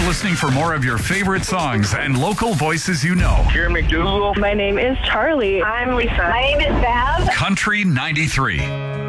listening for more of your favorite songs and local voices you know. Here, McDougal. My name is Charlie. I'm Lisa. My name is Bev. Country 93.